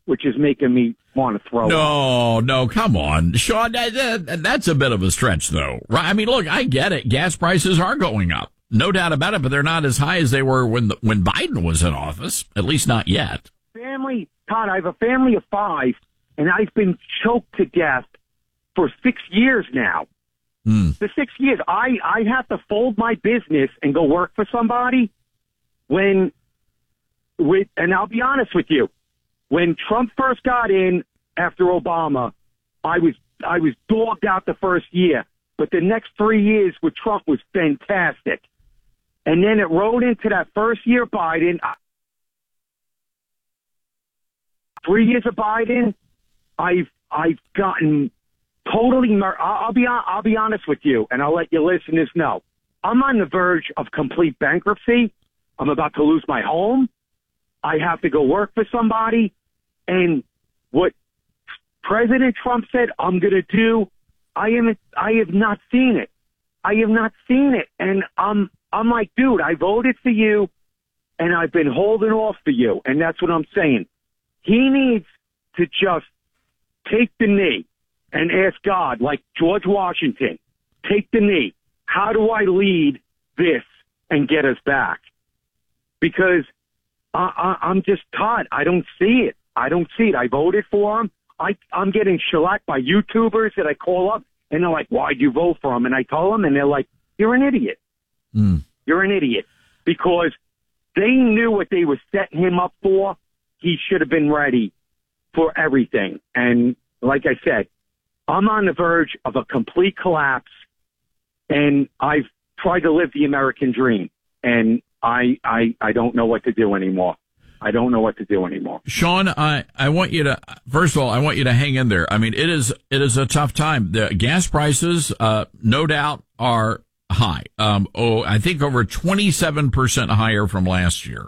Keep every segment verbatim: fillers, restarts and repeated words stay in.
which is making me want to throw up. No, no, come on. Sean, that, that, that's a bit of a stretch, though. Right? I mean, look, I get it. Gas prices are going up. No doubt about it, but they're not as high as they were when the, when Biden was in office, at least not yet. Family, Todd, I have a family of five, and I've been choked to death for six years now. Mm. The six years, I, I have to fold my business and go work for somebody when, with, and I'll be honest with you, when Trump first got in after Obama, I was I was dogged out the first year, but the next three years with Trump was fantastic. And then it rode into that first year Biden. Three years of Biden, I've I've gotten totally. Mur- I'll, I'll be I'll be honest with you, and I'll let your listeners know. I'm on the verge of complete bankruptcy. I'm about to lose my home. I have to go work for somebody. And what President Trump said I'm going to do, I am I have not seen it. I have not seen it. And I'm I'm like, dude, I voted for you, and I've been holding off for you. And that's what I'm saying. He needs to just take the knee and ask God, like George Washington, take the knee. How do I lead this and get us back? Because I, I, I'm just Todd. I don't see it. I don't see it. I voted for him. I, I'm getting shellacked by YouTubers that I call up, and they're like, why'd you vote for him? And I tell them, and they're like, you're an idiot. Mm. You're an idiot. Because they knew what they were setting him up for. He should have been ready for everything. And like I said, I'm on the verge of a complete collapse, and I've tried to live the American dream, and I, I, I don't know what to do anymore. I don't know what to do anymore. Sean, I, I want you to, first of all, I want you to hang in there. I mean, it is, it is a tough time. The gas prices, uh, no doubt are high. Um, oh, I think over twenty-seven percent higher from last year.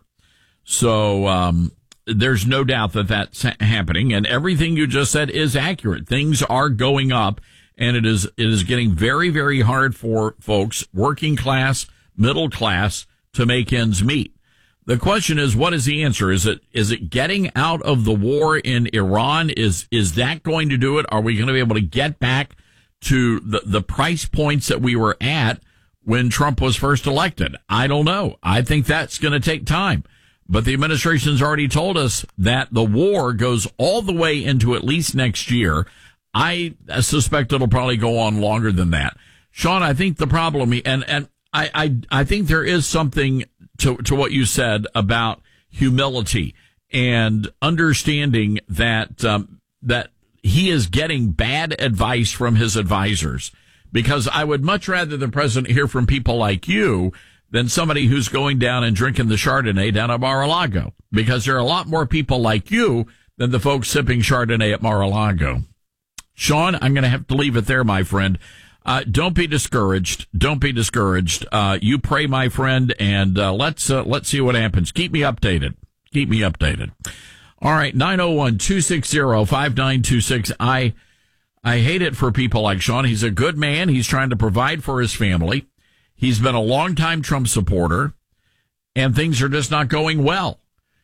So, um, there's no doubt that that's happening, and everything you just said is accurate. Things are going up, and it is, it is getting very, very hard for folks, working class, middle class, to make ends meet. The question is, what is the answer? Is it is it getting out of the war in Iran? Is is that going to do it? Are we going to be able to get back to the, the price points that we were at when Trump was first elected? I don't know. I think that's going to take time. But the administration's already told us that the war goes all the way into at least next year. I suspect it'll probably go on longer than that. Sean, I think the problem, and, and I, I, I think there is something to, to what you said about humility and understanding that, um, that he is getting bad advice from his advisors, because I would much rather the president hear from people like you than somebody who's going down and drinking the Chardonnay down at Mar-a-Lago, because there are a lot more people like you than the folks sipping Chardonnay at Mar-a-Lago. Sean, I'm going to have to leave it there, my friend. Uh, don't be discouraged. Don't be discouraged. Uh, you pray, my friend, and, uh, let's, uh, let's see what happens. Keep me updated. Keep me updated. All right. nine oh one, two six zero, five nine two six. I, I hate it for people like Sean. He's a good man. He's trying to provide for his family. He's been a longtime Trump supporter, and things are just not going well.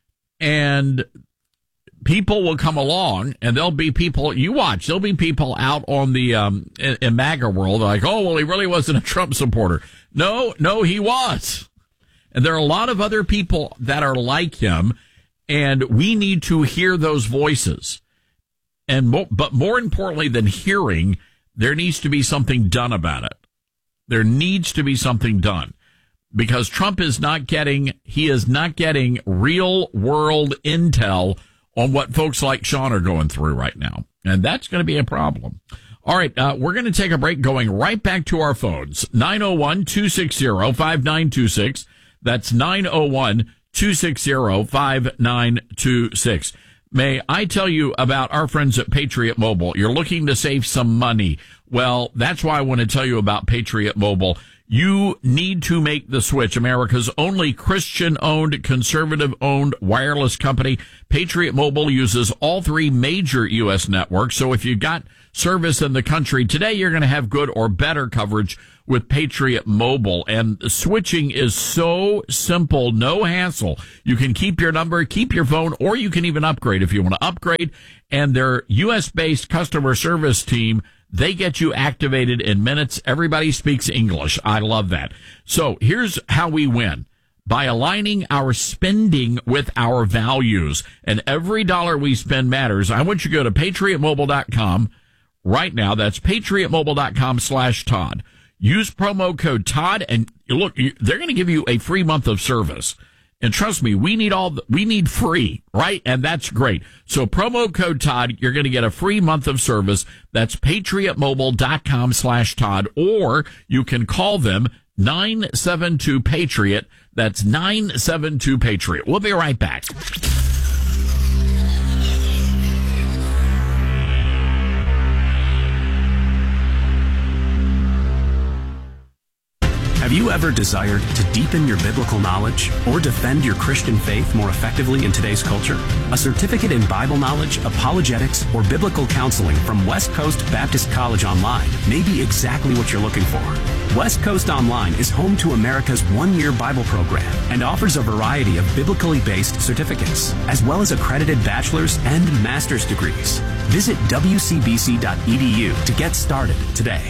And people will come along, and there'll be people, you watch, there'll be people out on the, um, in, in MAGA world like, oh, well, he really wasn't a Trump supporter. No, no, he was. And there are a lot of other people that are like him, and we need to hear those voices. And mo- but more importantly than hearing, there needs to be something done about it. There needs to be something done, because Trump is not getting, he is not getting real world intel on what folks like Sean are going through right now. And that's going to be a problem. All right. Uh, we're going to take a break, going right back to our phones. nine oh one, two six zero, five nine two six. That's nine oh one, two six zero, five nine two six. May I tell you about our friends at Patriot Mobile? You're looking to save some money. Well, that's why I want to tell you about Patriot Mobile. You need to make the switch. America's only Christian-owned, conservative-owned wireless company. Patriot Mobile uses all three major U S networks. So if you got service in the country today, you're going to have good or better coverage with Patriot Mobile. And switching is so simple, no hassle. You can keep your number, keep your phone, or you can even upgrade if you want to upgrade. And their U S-based customer service team, they get you activated in minutes. Everybody speaks English. I love that. So here's how we win. By aligning our spending with our values. And every dollar we spend matters. I want you to go to patriot mobile dot com right now. That's patriot mobile dot com slash Todd. Use promo code Todd, and look, they're going to give you a free month of service. And trust me, we need all, the, we need free, right? And that's great. So promo code Todd, you're going to get a free month of service. That's patriot mobile dot com slash Todd, or you can call them nine seven two Patriot. That's nine seven two Patriot. We'll be right back. Have you ever desired to deepen your biblical knowledge or defend your Christian faith more effectively in today's culture? A certificate in Bible knowledge, apologetics, or biblical counseling from West Coast Baptist College Online may be exactly what you're looking for. West Coast Online is home to America's one-year Bible program and offers a variety of biblically based certificates, as well as accredited bachelor's and master's degrees. Visit w c b c dot e d u to get started today.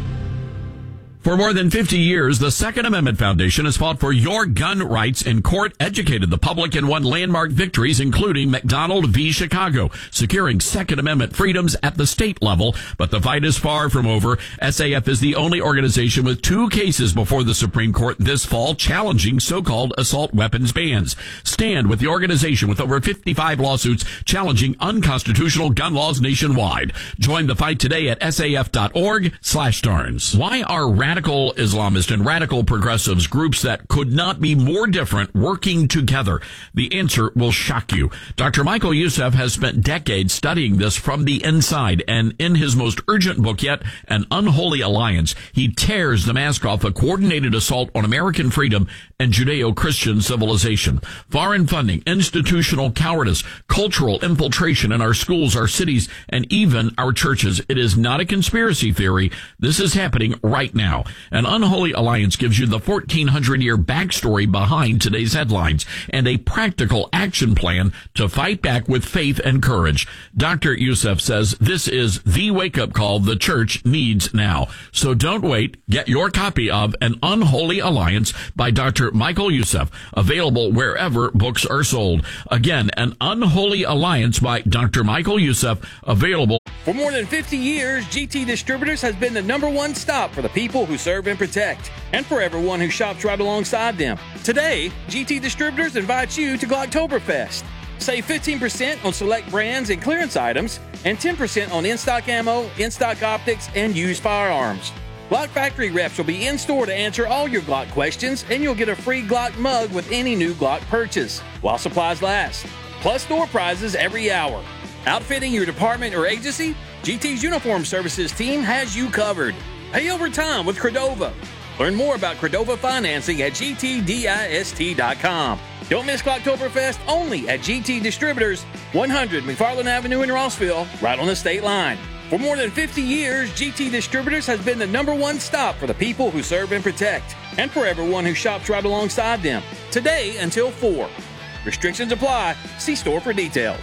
For more than fifty years, the Second Amendment Foundation has fought for your gun rights in court, educated the public, and won landmark victories, including McDonald v. Chicago, securing Second Amendment freedoms at the state level. But the fight is far from over. S A F is the only organization with two cases before the Supreme Court this fall challenging so-called assault weapons bans. Stand with the organization with over fifty-five lawsuits challenging unconstitutional gun laws nationwide. Join the fight today at S A F dot org slash Starnes. Why are radical Radical Islamists and radical progressives, groups that could not be more different, working together? The answer will shock you. Doctor Michael Youssef has spent decades studying this from the inside, and in his most urgent book yet, An Unholy Alliance, he tears the mask off a coordinated assault on American freedom and Judeo-Christian civilization. Foreign funding, institutional cowardice, cultural infiltration in our schools, our cities, and even our churches. It is not a conspiracy theory. This is happening right now. An Unholy Alliance gives you the fourteen hundred year backstory behind today's headlines and a practical action plan to fight back with faith and courage. Doctor Youssef says this is the wake-up call the church needs now. So don't wait. Get your copy of An Unholy Alliance by Doctor Michael Youssef, available wherever books are sold. Again, An Unholy Alliance by Doctor Michael Youssef, available. For more than fifty years, G T Distributors has been the number one stop for the people who serve and protect, and for everyone who shops right alongside them. Today, G T Distributors invites you to Glocktoberfest. Save fifteen percent on select brands and clearance items, and ten percent on in-stock ammo, in-stock optics, and used firearms. Glock Factory reps will be in store to answer all your Glock questions, and you'll get a free Glock mug with any new Glock purchase, while supplies last. Plus store prizes every hour. Outfitting your department or agency? G T's Uniform Services team has you covered. Pay over time with Credova. Learn more about Credova financing at G T dist dot com. Don't miss Glocktoberfest only at G T Distributors, one hundred McFarland Avenue in Rossville, right on the state line. For more than fifty years, G T Distributors has been the number one stop for the people who serve and protect, and for everyone who shops right alongside them. Today until four. Restrictions apply. See store for details.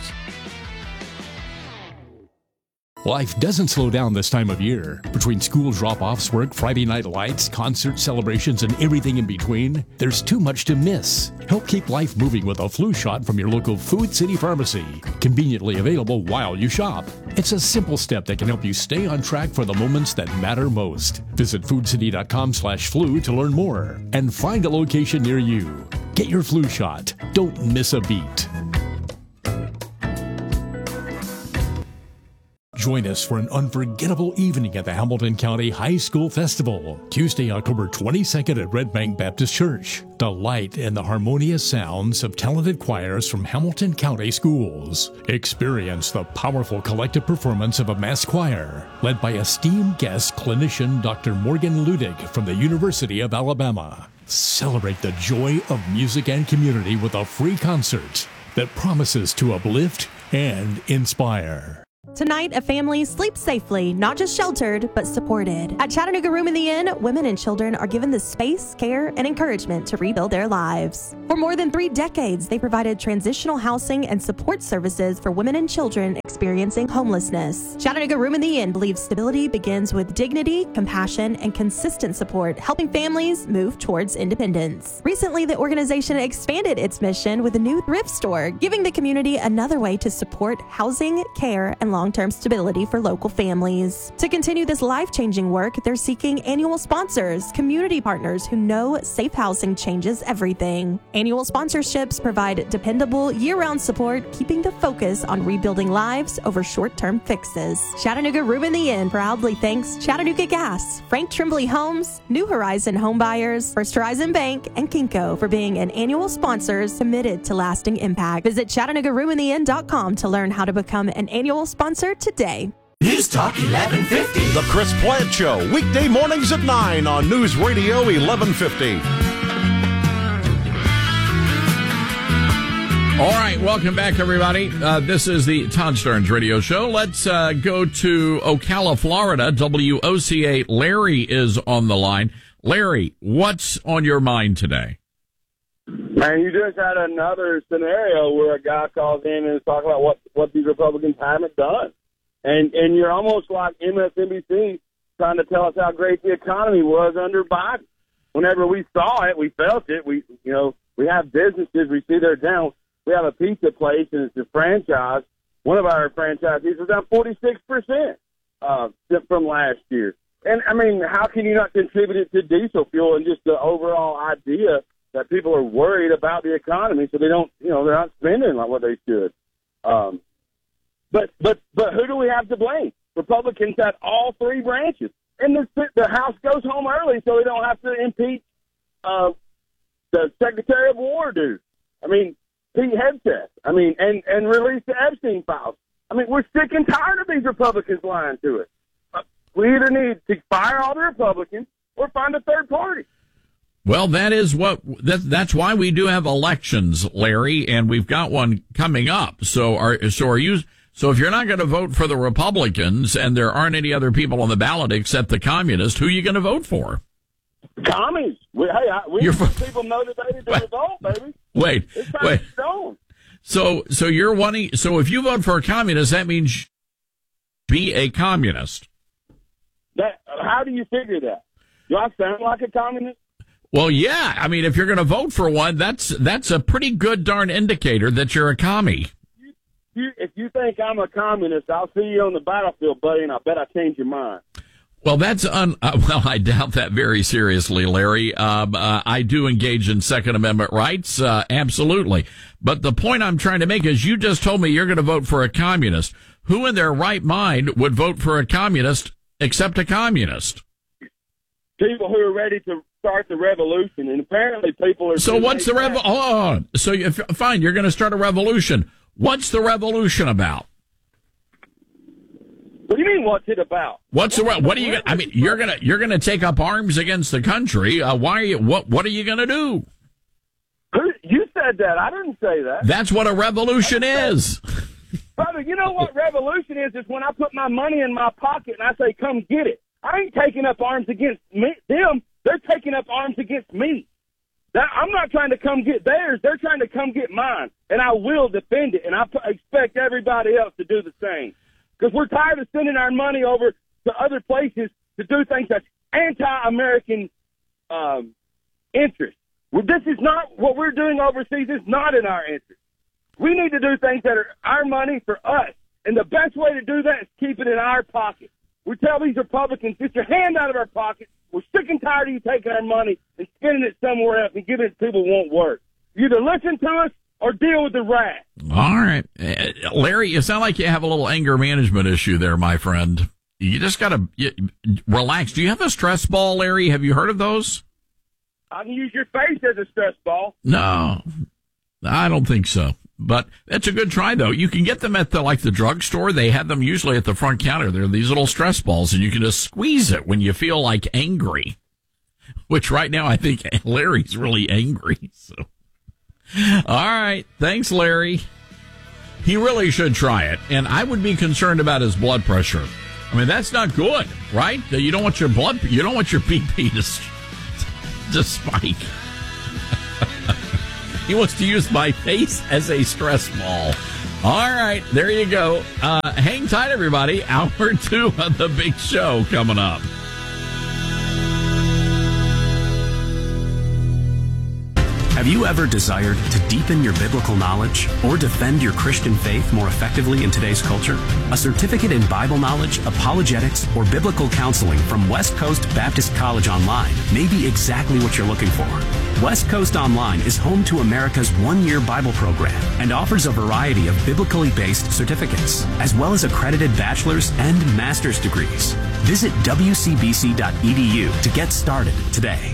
Life doesn't slow down this time of year. Between school drop-offs, work, Friday night lights, concert celebrations, and everything in between, there's too much to miss. Help keep life moving with a flu shot from your local Food City Pharmacy. Conveniently available while you shop. It's a simple step that can help you stay on track for the moments that matter most. Visit food city dot com slash flu to learn more and find a location near you. Get your flu shot. Don't miss a beat. Join us for an unforgettable evening at the Hamilton County High School Festival, Tuesday, October twenty-second at Red Bank Baptist Church. Delight in the harmonious sounds of talented choirs from Hamilton County schools. Experience the powerful collective performance of a mass choir, led by esteemed guest clinician Doctor Morgan Ludig from the University of Alabama. Celebrate the joy of music and community with a free concert that promises to uplift and inspire. Tonight, a family sleeps safely, not just sheltered, but supported. At Chattanooga Room in the Inn, women and children are given the space, care, and encouragement to rebuild their lives. For more than three decades, they provided transitional housing and support services for women and children experiencing homelessness. Chattanooga Room in the Inn believes stability begins with dignity, compassion, and consistent support, helping families move towards independence. Recently, the organization expanded its mission with a new thrift store, giving the community another way to support housing, care, and long-term stability for local families. To continue this life-changing work, they're seeking annual sponsors, community partners who know safe housing changes everything. Annual sponsorships provide dependable, year-round support, keeping the focus on rebuilding lives over short-term fixes. Chattanooga Room in the Inn proudly thanks Chattanooga Gas, Frank Trimbley Homes, New Horizon Home Buyers, First Horizon Bank, and Kinko for being an annual sponsors committed to lasting impact. Visit Chattanooga Room in the Inn dot com to learn how to become an annual sponsor today. News Talk eleven fifty. The Chris Plant Show, weekday mornings at nine on News Radio eleven fifty. All right, welcome back, everybody. Uh, this is the Todd Starnes Radio Show. Let's uh, go to Ocala, Florida. W O C A Larry is on the line. Larry, what's on your mind today? Man, you just had another scenario where a guy calls in and is talking about what, what these Republicans haven't done. And and you're almost like M S N B C trying to tell us how great the economy was under Biden. Whenever we saw it, we felt it. We, you know, we have businesses, we see they're down. We have a pizza place, and it's a franchise. One of our franchisees was down forty-six percent uh, from last year. And, I mean, how can you not contribute it to diesel fuel and just the overall idea that people are worried about the economy so they don't, you know, they're not spending like what they should. Um, but, but, but who do we have to blame? Republicans at all three branches. And the, the House goes home early so they don't have to impeach uh, the Secretary of War dude. I mean, Pete Hegseth. I mean, and, and release the Epstein files. I mean, we're sick and tired of these Republicans lying to us. Uh, we either need to fire all the Republicans or find a third party. Well, that is what that, that's why we do have elections, Larry, and we've got one coming up. So are so are you? So if you're not going to vote for the Republicans and there aren't any other people on the ballot except the communists, who are you going to vote for? Commies. We, hey, I, we You're want people motivated to revolt, baby. Wait, it's time wait. to stone. So so you're wanting? So if you vote for a communist, that means be a communist. That how do you figure that? Do I sound like a communist? Well, yeah. I mean, if you're going to vote for one, that's that's a pretty good darn indicator that you're a commie. You, you, if you think I'm a communist, I'll see you on the battlefield, buddy, and I bet I change your mind. Well, that's un. Uh, well, I doubt that very seriously, Larry. Um, uh, I do engage in Second Amendment rights, uh, absolutely. But the point I'm trying to make is, you just told me you're going to vote for a communist. Who in their right mind would vote for a communist except a communist? People who are ready to start the revolution, and apparently people are. So what's the rev? Oh, so if, fine, you're going to start a revolution. What's the revolution about? What do you mean? What's it about? What's the what are you? Gonna, I mean, you're gonna you're gonna take up arms against the country. Uh, why are you? What what are you gonna do? Who, you said that. I didn't say that. That's what a revolution is. Brother, you know what revolution is? It's when I put my money in my pocket and I say, "Come get it." I ain't taking up arms against me, them. They're taking up arms against me. That, I'm not trying to come get theirs. They're trying to come get mine, and I will defend it. And I p- expect everybody else to do the same. Because we're tired of sending our money over to other places to do things that's anti-American um, interest. Well, this is not what we're doing overseas. Is not in our interest. We need to do things that are our money for us. And the best way to do that is keep it in our pocket. We tell these Republicans, get your hand out of our pocket. We're sick and tired of you taking our money and spending it somewhere else and giving it to people who won't work. You either listen to us or deal with the wrath. All right. Uh, Larry, you sound like you have a little anger management issue there, my friend. You just got to relax. Do you have a stress ball, Larry? Have you heard of those? I can use your face as a stress ball. No, I don't think so. But that's a good try, though. You can get them at the, like the drugstore. They have them usually at the front counter. They're these little stress balls, and you can just squeeze it when you feel like angry, which right now I think Larry's really angry. So, all right. Thanks, Larry. he really should try it. And I would be concerned about his blood pressure. I mean, that's not good, right? You don't want your blood, you don't want your B P to, to spike. He wants to use my face as a stress ball. All right, there you go. Uh, hang tight, everybody. Hour two of the big show coming up. Have you ever desired to deepen your biblical knowledge or defend your Christian faith more effectively in today's culture? A certificate in Bible knowledge, apologetics, or biblical counseling from West Coast Baptist College Online may be exactly what you're looking for. West Coast Online is home to America's one-year Bible program and offers a variety of biblically based certificates, as well as accredited bachelor's and master's degrees. Visit w c b c dot e d u to get started today.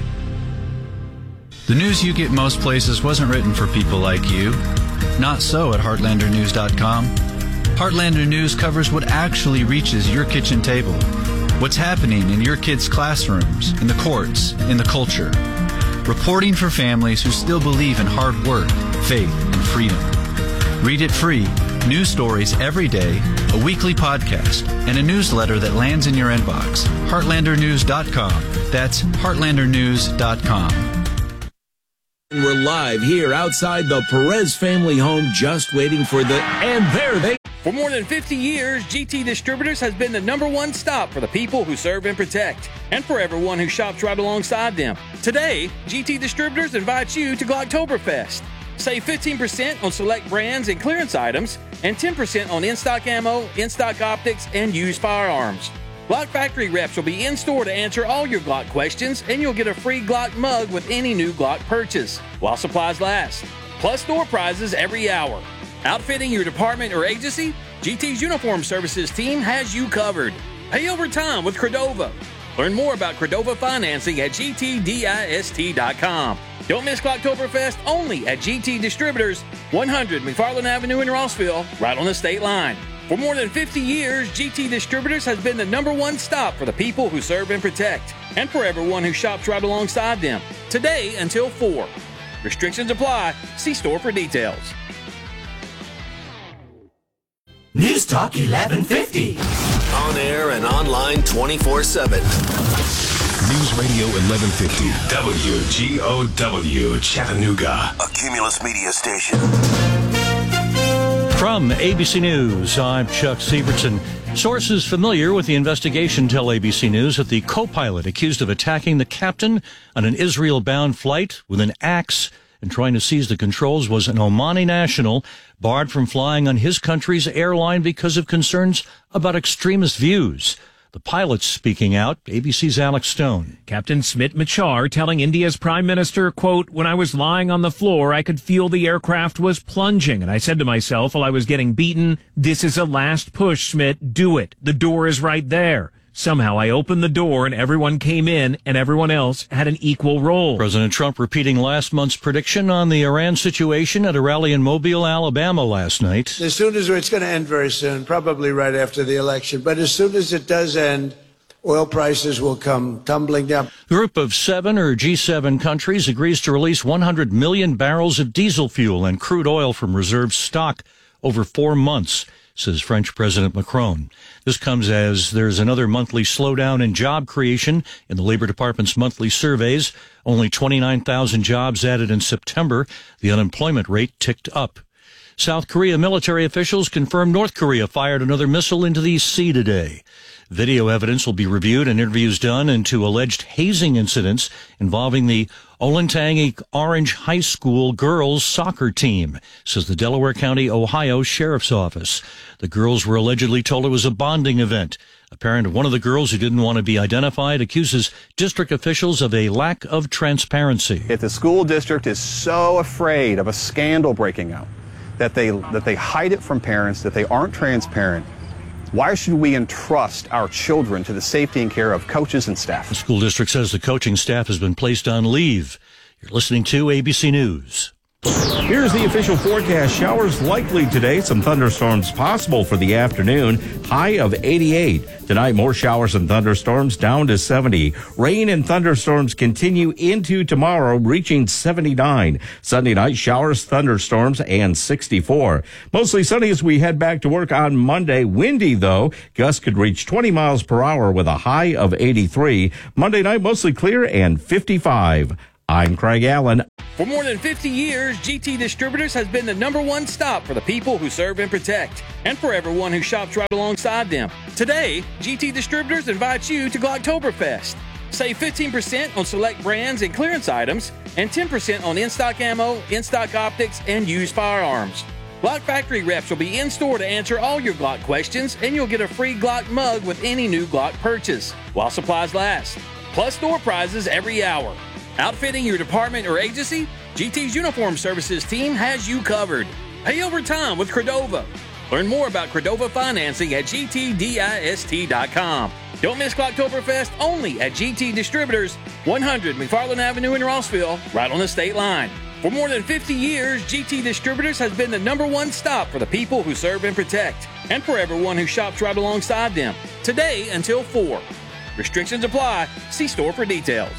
The news you get most places wasn't written for people like you. Not so at heartlander news dot com. Heartlander News covers what actually reaches your kitchen table. What's happening in your kids' classrooms, in the courts, in the culture. Reporting for families who still believe in hard work, faith, and freedom. Read it free. News stories every day, a weekly podcast, and a newsletter that lands in your inbox. heartlander news dot com. That's heartlander news dot com. We're live here outside the Perez family home, just waiting for the... And there they... For more than fifty years, G T Distributors has been the number one stop for the people who serve and protect, and for everyone who shops right alongside them. Today, G T Distributors invites you to Glocktoberfest. Save fifteen percent on select brands and clearance items, and ten percent on in-stock ammo, in-stock optics, and used firearms. Glock Factory reps will be in store to answer all your Glock questions, and you'll get a free Glock mug with any new Glock purchase, while supplies last. Plus door prizes every hour. Outfitting your department or agency? G T's Uniform Services team has you covered. Pay over time with Credova. Learn more about Credova financing at g t dist dot com. Don't miss Glocktoberfest only at G T Distributors, one hundred McFarland Avenue in Rossville, right on the state line. For more than fifty years, G T Distributors has been the number one stop for the people who serve and protect, and for everyone who shops right alongside them. Today until four. Restrictions apply. See store for details. News Talk eleven fifty. On air and online twenty-four seven. News Radio eleven fifty. W G O W, Chattanooga. A Cumulus Media station. From A B C News, I'm Chuck Sievertson. Sources familiar with the investigation tell A B C News that the co-pilot accused of attacking the captain on an Israel-bound flight with an axe and trying to seize the controls was an Omani national barred from flying on his country's airline because of concerns about extremist views. The pilot's speaking out. A B C's Alex Stone. Captain Smit Machar telling India's prime minister, quote, "When I was lying on the floor, I could feel the aircraft was plunging. And I said to myself while I was getting beaten, this is a last push, Smit. Do it. The door is right there. Somehow I opened the door and everyone came in and everyone else had an equal role." President Trump repeating last month's prediction on the Iran situation at a rally in Mobile, Alabama last night. As soon as it's going to end very soon, probably right after the election, but as soon as it does end, oil prices will come tumbling down. The group of seven or G seven countries agrees to release one hundred million barrels of diesel fuel and crude oil from reserve stock over four months. Says French President Macron. This comes as there's another monthly slowdown in job creation in the Labor Department's monthly surveys. Only twenty-nine thousand jobs added in September. The unemployment rate ticked up. South Korea military officials confirm North Korea fired another missile into the sea today. Video evidence will be reviewed and interviews done into alleged hazing incidents involving the Olentangy Orange High School girls soccer team, says the Delaware County, Ohio Sheriff's Office. The girls were allegedly told it was a bonding event. A parent of one of the girls who didn't want to be identified accuses district officials of a lack of transparency. If the school district is so afraid of a scandal breaking out that they that they hide it from parents, that they aren't transparent, why should we entrust our children to the safety and care of coaches and staff? The school district says the coaching staff has been placed on leave. You're listening to A B C News. Here's the official forecast. Showers likely today. Some thunderstorms possible for the afternoon. High of eighty-eight. Tonight, more showers and thunderstorms down to seventy. Rain and thunderstorms continue into tomorrow, reaching seventy-nine. Sunday night, showers, thunderstorms, and sixty-four. Mostly sunny as we head back to work on Monday. Windy, though. Gusts could reach twenty miles per hour with a high of eighty-three. Monday night, mostly clear and fifty-five. I'm Craig Allen. For more than fifty years, G T Distributors has been the number one stop for the people who serve and protect, and for everyone who shops right alongside them. Today, G T Distributors invites you to Glocktoberfest. Save fifteen percent on select brands and clearance items, and ten percent on in-stock ammo, in-stock optics, and used firearms. Glock Factory reps will be in store to answer all your Glock questions, and you'll get a free Glock mug with any new Glock purchase, while supplies last. Plus store prizes every hour. Outfitting your department or agency? G T's Uniform Services team has you covered. Pay over time with Credova. Learn more about Credova financing at G T dist dot com. Don't miss Glocktoberfest only at G T Distributors, one hundred McFarland Avenue in Rossville, right on the state line. For more than fifty years, G T Distributors has been the number one stop for the people who serve and protect, and for everyone who shops right alongside them. Today until four. Restrictions apply. See store for details.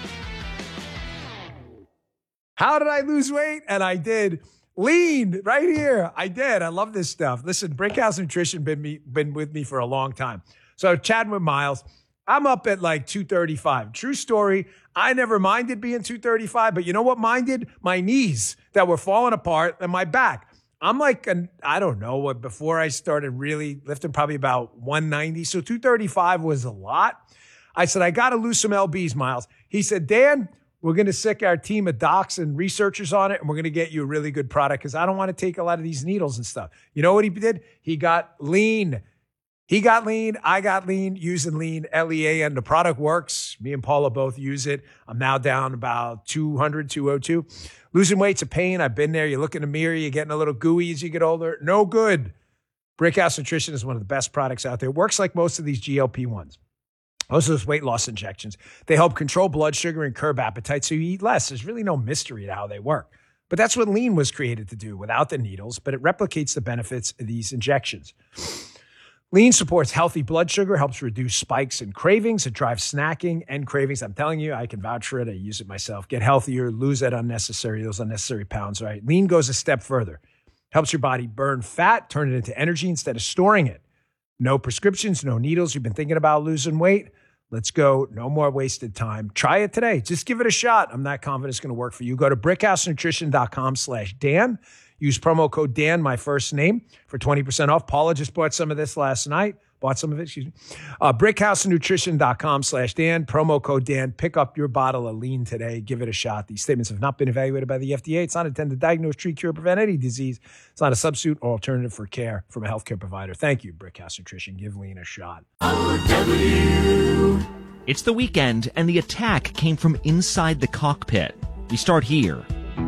How did I lose weight? And I did. Lean right here. I did. I love this stuff. Listen, Brickhouse Nutrition been me been with me for a long time. So chatting with Miles, I'm up at like two thirty-five. True story. I never minded being two thirty-five, but you know what minded? My knees that were falling apart and my back. I'm like, an, I don't know what, before I started really lifting, probably about one ninety. So two thirty-five was a lot. I said, I got to lose some L Bs, Miles. He said, Dan, we're going to sick our team of docs and researchers on it, and we're going to get you a really good product because I don't want to take a lot of these needles and stuff. You know what he did? He got lean. He got lean. I got lean using lean, L E A N. The product works. Me and Paula both use it. I'm now down about two hundred, two oh two. Losing weight's a pain. I've been there. You look in the mirror, you're getting a little gooey as you get older. No good. Brickhouse Nutrition is one of the best products out there. It works like most of these G L P ones. Most of those weight loss injections. They help control blood sugar and curb appetite so you eat less. There's really no mystery to how they work. But that's what lean was created to do without the needles, but it replicates the benefits of these injections. Lean supports healthy blood sugar, helps reduce spikes and cravings. It drives snacking and cravings. I'm telling you, I can vouch for it. I use it myself. Get healthier, lose that unnecessary, those unnecessary pounds, right? Lean goes a step further. Helps your body burn fat, turn it into energy instead of storing it. No prescriptions, no needles. You've been thinking about losing weight? Let's go. No more wasted time. Try it today. Just give it a shot. I'm not confident it's going to work for you. Go to brickhousenutrition.com slash Dan. Use promo code Dan, my first name, for twenty percent off. Paula just bought some of this last night. Bought some of it, excuse me. Uh, brickhousenutrition.com slash Dan. Promo code Dan. Pick up your bottle of lean today. Give it a shot. These statements have not been evaluated by the F D A. It's not intended to diagnose, treat, cure, prevent any disease. It's not a substitute or alternative for care from a healthcare provider. Thank you, Brickhouse Nutrition. Give lean a shot. It's the weekend, and the attack came from inside the cockpit. We start here.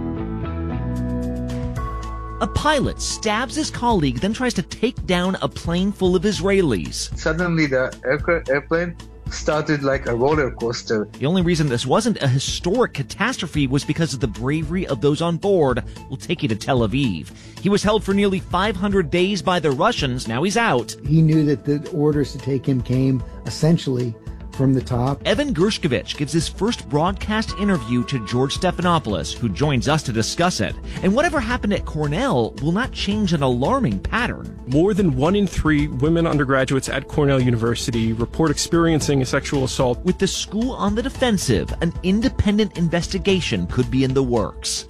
A pilot stabs his colleague, then tries to take down a plane full of Israelis. Suddenly, the aircraft, airplane started like a roller coaster. The only reason this wasn't a historic catastrophe was because of the bravery of those on board. We'll take you to Tel Aviv. He was held for nearly five hundred days by the Russians. Now he's out. He knew that the orders to take him came essentially from the top. Evan Gershkovich gives his first broadcast interview to George Stephanopoulos, who joins us to discuss it. And whatever happened at Cornell will not change an alarming pattern. More than one in three women undergraduates at Cornell University report experiencing a sexual assault. With the school on the defensive, an independent investigation could be in the works.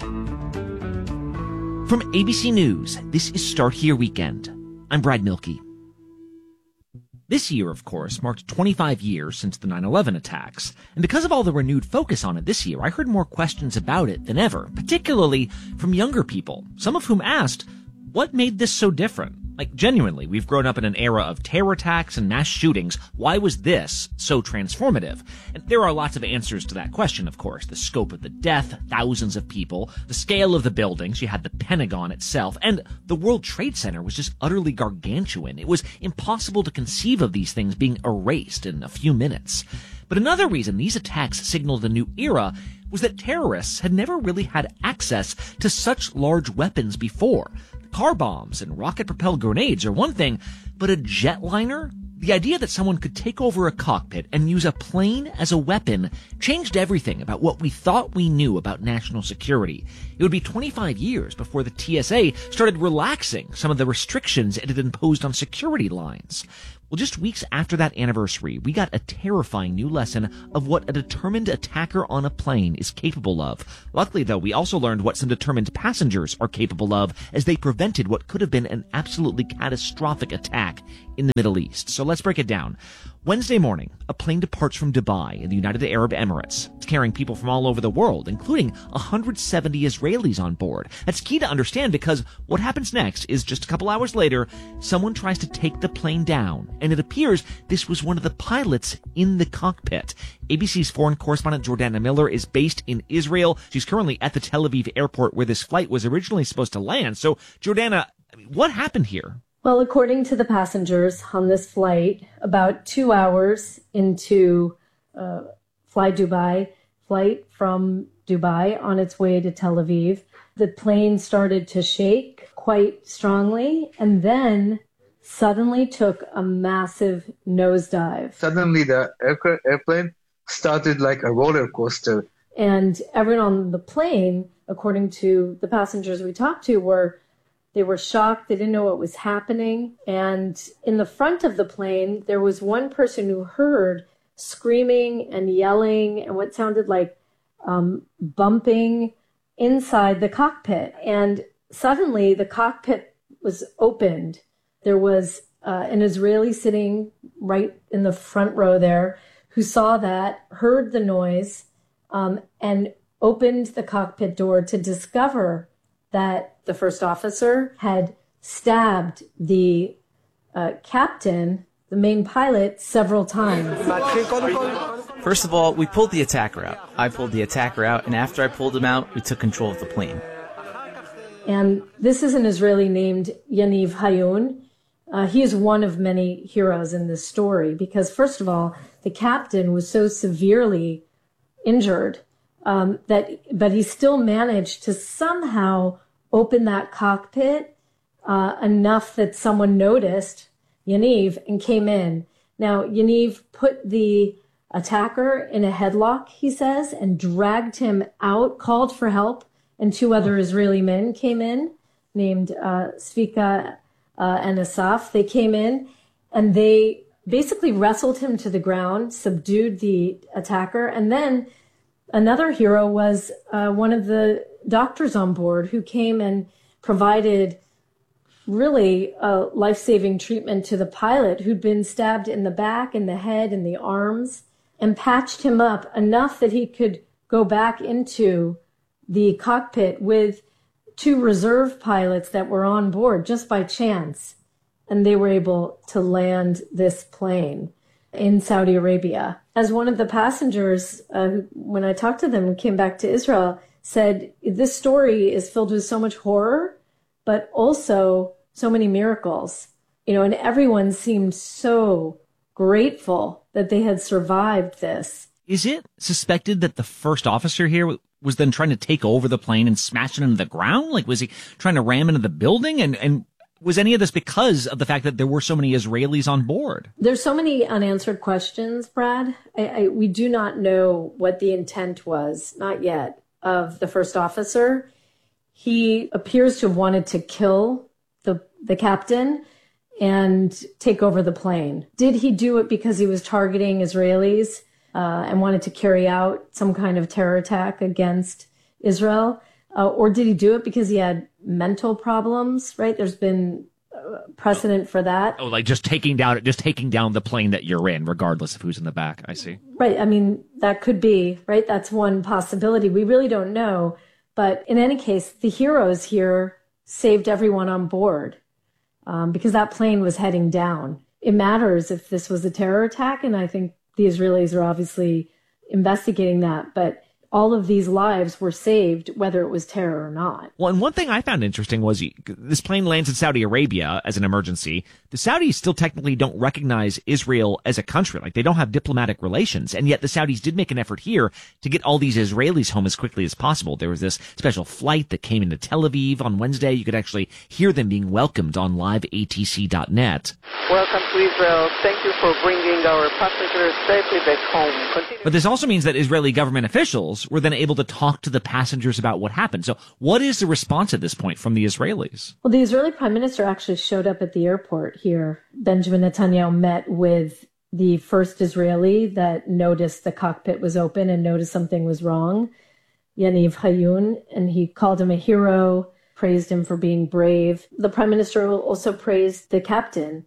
From A B C News, this is Start Here Weekend. I'm Brad Milkey. This year, of course, marked twenty-five years since the nine eleven attacks. And because of all the renewed focus on it this year, I heard more questions about it than ever, particularly from younger people, some of whom asked, what made this so different? Like, genuinely, we've grown up in an era of terror attacks and mass shootings. Why was this so transformative? And there are lots of answers to that question, of course. The scope of the death, thousands of people, the scale of the buildings, you had the Pentagon itself, and the World Trade Center was just utterly gargantuan. It was impossible to conceive of these things being erased in a few minutes. But another reason these attacks signaled a new era was that terrorists had never really had access to such large weapons before. Car bombs and rocket-propelled grenades are one thing, but a jetliner? The idea that someone could take over a cockpit and use a plane as a weapon changed everything about what we thought we knew about national security. It would be twenty-five years before the T S A started relaxing some of the restrictions it had imposed on security lines. Well, just weeks after that anniversary, we got a terrifying new lesson of what a determined attacker on a plane is capable of. Luckily, though, we also learned what some determined passengers are capable of as they prevented what could have been an absolutely catastrophic attack in the Middle East. So let's break it down. Wednesday morning, a plane departs from Dubai in the United Arab Emirates. It's carrying people from all over the world, including one hundred seventy Israelis on board. That's key to understand because what happens next is just a couple hours later, someone tries to take the plane down, and it appears this was one of the pilots in the cockpit. A B C's foreign correspondent Jordana Miller is based in Israel. She's currently at the Tel Aviv airport where this flight was originally supposed to land. So, Jordana, what happened here? Well, according to the passengers on this flight, about two hours into uh, Fly Dubai, flight from Dubai on its way to Tel Aviv, the plane started to shake quite strongly and then suddenly took a massive nosedive. Suddenly the air- airplane started like a roller coaster. And everyone on the plane, according to the passengers we talked to, were They were shocked. They didn't know what was happening. And in the front of the plane, there was one person who heard screaming and yelling and what sounded like um, bumping inside the cockpit. And suddenly the cockpit was opened. There was uh, an Israeli sitting right in the front row there who saw that, heard the noise, um, and opened the cockpit door to discover that the first officer had stabbed the uh, captain, the main pilot, several times. First of all, we pulled the attacker out. I pulled the attacker out, and after I pulled him out, we took control of the plane. And this is an Israeli named Yaniv Hayun. Uh, he is one of many heroes in this story because, first of all, the captain was so severely injured um, that, but he still managed to somehow open that cockpit uh, enough that someone noticed Yaniv and came in. Now, Yaniv put the attacker in a headlock, he says, and dragged him out, called for help, and two other Israeli men came in, named uh, Svika uh, and Asaf. They came in, and they basically wrestled him to the ground, subdued the attacker, and then another hero was uh, one of the doctors on board who came and provided really uh, life-saving treatment to the pilot who'd been stabbed in the back, in the head, in the arms, and patched him up enough that he could go back into the cockpit with two reserve pilots that were on board just by chance. And they were able to land this plane in Saudi Arabia. As one of the passengers, uh, when I talked to them and came back to Israel, said, this story is filled with so much horror, but also so many miracles. You know, and everyone seemed so grateful that they had survived this. Is it suspected that the first officer here was then trying to take over the plane and smash it into the ground? Like, was he trying to ram into the building? And, and was any of this because of the fact that there were so many Israelis on board? There's so many unanswered questions, Brad. I, I, we do not know what the intent was, not yet, of the first officer. He appears to have wanted to kill the, the captain and take over the plane. Did he do it because he was targeting Israelis uh, and wanted to carry out some kind of terror attack against Israel? Uh, or did he do it because he had mental problems, right? There's been uh, precedent for that. Oh, like just taking down, just taking down the plane that you're in, regardless of who's in the back. I see. Right. I mean, that could be, right? That's one possibility. We really don't know. But in any case, the heroes here saved everyone on board um, because that plane was heading down. It matters if this was a terror attack, and I think the Israelis are obviously investigating that. But all of these lives were saved, whether it was terror or not. Well, and one thing I found interesting was this plane lands in Saudi Arabia as an emergency. The Saudis still technically don't recognize Israel as a country. Like, they don't have diplomatic relations. And yet the Saudis did make an effort here to get all these Israelis home as quickly as possible. There was this special flight that came into Tel Aviv on Wednesday. You could actually hear them being welcomed on live A T C dot net. Welcome to Israel. Thank you for bringing our passengers safely back home. Continue- But this also means that Israeli government officials were then able to talk to the passengers about what happened. So what is the response at this point from the Israelis? Well, the Israeli prime minister actually showed up at the airport here. Benjamin Netanyahu met with the first Israeli that noticed the cockpit was open and noticed something was wrong, Yaniv Hayun, and he called him a hero, praised him for being brave. The prime minister also praised the captain.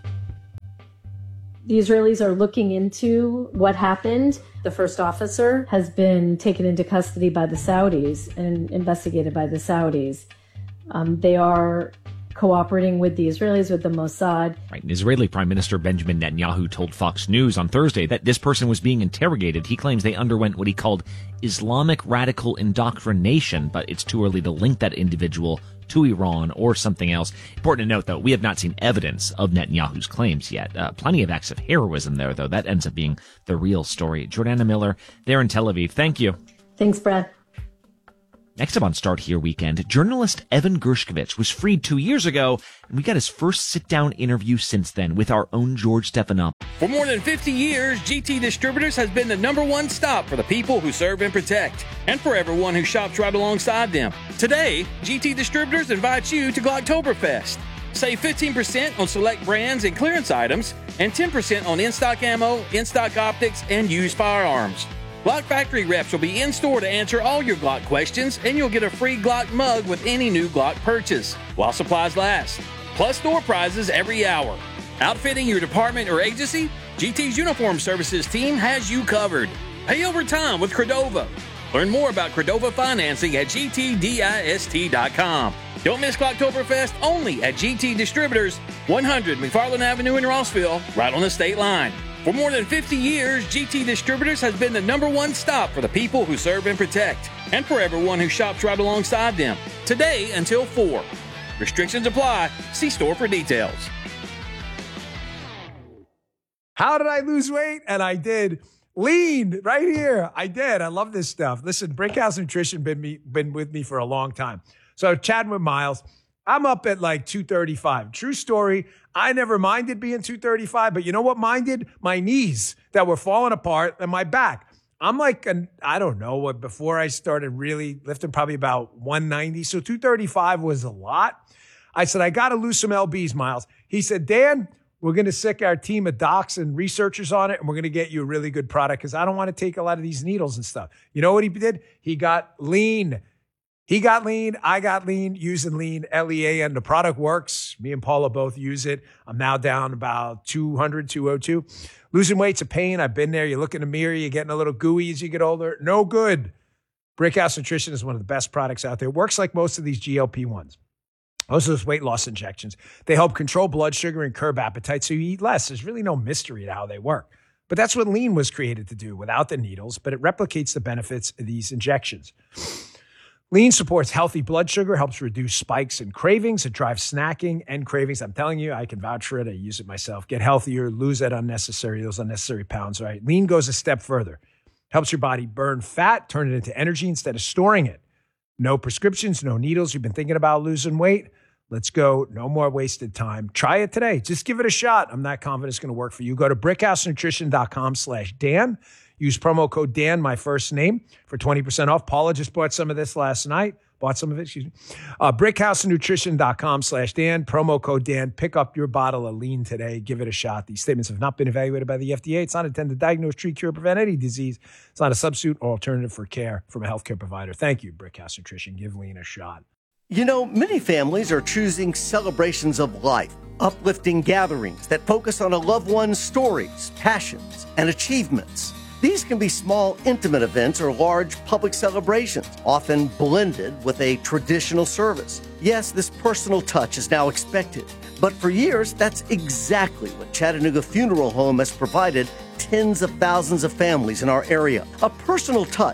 The Israelis are looking into what happened. The first officer has been taken into custody by the Saudis and investigated by the Saudis. Um, they are cooperating with the Israelis, with the Mossad. Right. And Israeli Prime Minister Benjamin Netanyahu told Fox News on Thursday that this person was being interrogated. He claims they underwent what he called Islamic radical indoctrination, but it's too early to link that individual to Iran or something else. Important to note, though, we have not seen evidence of Netanyahu's claims yet. Uh, plenty of acts of heroism there, though. That ends up being the real story. Jordana Miller, there in Tel Aviv. Thank you. Thanks, Brad. Next up on Start Here Weekend, journalist Evan Gershkovich was freed two years ago, and we got his first sit-down interview since then with our own George Stephanopoulos. For more than fifty years, G T Distributors has been the number one stop for the people who serve and protect, and for everyone who shops right alongside them. Today, G T Distributors invites you to Glocktoberfest. Save fifteen percent on select brands and clearance items, and ten percent on in-stock ammo, in-stock optics, and used firearms. Glock Factory reps will be in store to answer all your Glock questions, and you'll get a free Glock mug with any new Glock purchase, while supplies last. Plus door prizes every hour. Outfitting your department or agency? G T's Uniform Services team has you covered. Pay over time with Cordova. Learn more about Cordova financing at G T dist dot com. Don't miss Glocktoberfest only at G T Distributors, one hundred McFarland Avenue in Rossville, right on the state line. For more than fifty years, G T Distributors has been the number one stop for the people who serve and protect, and for everyone who shops right alongside them. Today until four. Restrictions apply. See store for details. How did I lose weight? And I did. Lean right here. I did. I love this stuff. Listen, Brickhouse Nutrition been me been with me for a long time. So chatting with Miles, I'm up at like two thirty-five. True story. I never minded being two thirty-five, but you know what minded? My knees that were falling apart and my back. I'm like, an, I don't know what, before I started really lifting, probably about one ninety. So two thirty-five was a lot. I said, I got to lose some L Bs, Miles. He said, Dan, we're going to sick our team of docs and researchers on it, and we're going to get you a really good product because I don't want to take a lot of these needles and stuff. You know what he did? He got lean. He got lean. I got lean using lean, L E A N. The product works. Me and Paula both use it. I'm now down about two hundred, two oh two. Losing weight's a pain. I've been there. You look in the mirror, you're getting a little gooey as you get older. No good. Brickhouse Nutrition is one of the best products out there. It works like most of these G L P ones. Most of those weight loss injections. They help control blood sugar and curb appetite so you eat less. There's really no mystery to how they work. But that's what lean was created to do without the needles, but it replicates the benefits of these injections. Lean supports healthy blood sugar, helps reduce spikes and cravings. It drives snacking and cravings. I'm telling you, I can vouch for it. I use it myself. Get healthier, lose that unnecessary, those unnecessary pounds, right? Lean goes a step further. Helps your body burn fat, turn it into energy instead of storing it. No prescriptions, no needles. You've been thinking about losing weight? Let's go. No more wasted time. Try it today. Just give it a shot. I'm not confident it's going to work for you. Go to brickhousenutrition.com slash Dan. Use promo code Dan, my first name, for twenty percent off. Paula just bought some of this last night. Bought some of it, excuse me. Uh, brickhousenutrition.com slash Dan. Promo code Dan. Pick up your bottle of lean today. Give it a shot. These statements have not been evaluated by the F D A. It's not intended to diagnose, treat, cure, prevent any disease. It's not a substitute or alternative for care from a healthcare provider. Thank you, Brickhouse Nutrition. Give lean a shot. You know, many families are choosing celebrations of life, uplifting gatherings that focus on a loved one's stories, passions, and achievements. These can be small, intimate events or large public celebrations, often blended with a traditional service. Yes, this personal touch is now expected, but for years, that's exactly what Chattanooga Funeral Home has provided tens of thousands of families in our area. A personal touch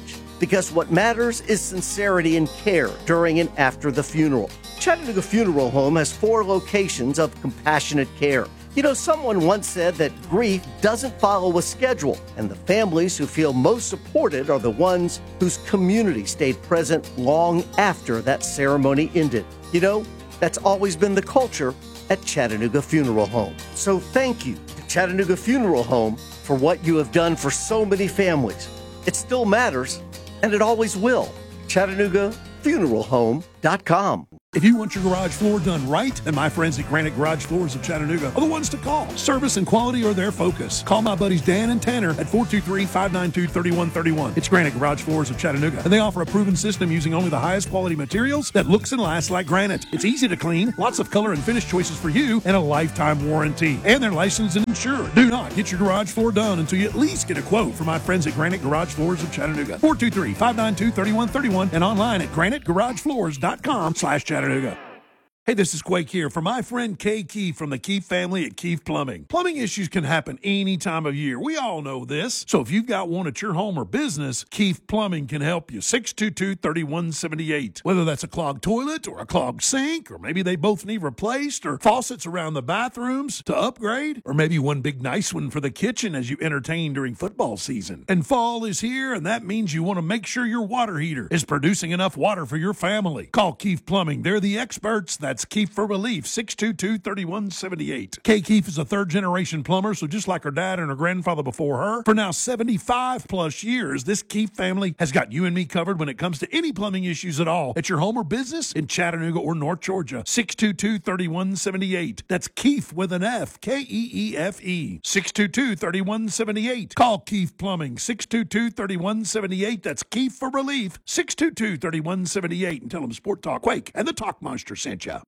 because what matters is sincerity and care during and after the funeral. Chattanooga Funeral Home has four locations of compassionate care. You know, someone once said that grief doesn't follow a schedule, and the families who feel most supported are the ones whose community stayed present long after that ceremony ended. You know, that's always been the culture at Chattanooga Funeral Home. So thank you to Chattanooga Funeral Home for what you have done for so many families. It still matters, and it always will. Chattanooga Funeral Home dot com. If you want your garage floor done right, then my friends at Granite Garage Floors of Chattanooga are the ones to call. Service and quality are their focus. Call my buddies Dan and Tanner at four two three, five nine two, three one three one. It's Granite Garage Floors of Chattanooga, and they offer a proven system using only the highest quality materials that looks and lasts like granite. It's easy to clean, lots of color and finish choices for you, and a lifetime warranty. And they're licensed and insured. Do not get your garage floor done until you at least get a quote from my friends at Granite Garage Floors of Chattanooga. four two three, five nine two, three one three one and online at granite garage floors dot com slash Chattanooga. Hey, this is Quake here for my friend Kay Keefe from the Keefe family at Keefe Plumbing. Plumbing issues can happen any time of year. We all know this. So if you've got one at your home or business, Keefe Plumbing can help you. six two two, three one seven eight. Whether that's a clogged toilet or a clogged sink, or maybe they both need replaced, or faucets around the bathrooms to upgrade, or maybe one big nice one for the kitchen as you entertain during football season. And fall is here, and that means you want to make sure your water heater is producing enough water for your family. Call Keefe Plumbing. They're the experts. That's That's Keefe for Relief, six two two, three one seven eight. Kay Keefe is a third-generation plumber, so just like her dad and her grandfather before her, for now seventy-five plus years, this Keefe family has got you and me covered when it comes to any plumbing issues at all at your home or business in Chattanooga or North Georgia. six two two, three one seven eight. That's Keefe with an F, K E E F E. six two two, three one seven eight. Call Keefe Plumbing, six two two, three one seven eight. That's Keefe for Relief, six two two, three one seven eight. And tell them Sport Talk Quake and the Talk Monster sent you.